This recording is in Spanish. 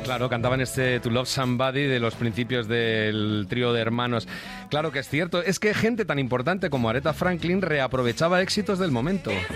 Claro, cantaban este To Love Somebody de los principios del trío de hermanos. Claro que es cierto, es que gente tan importante como Aretha Franklin reaprovechaba éxitos del momento.